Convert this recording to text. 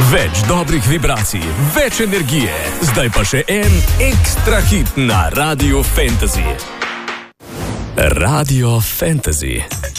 Več dobrih vibracij, več energije. Zdaj pa še en ekstra hit na Radio Fantasy. Radio Fantasy.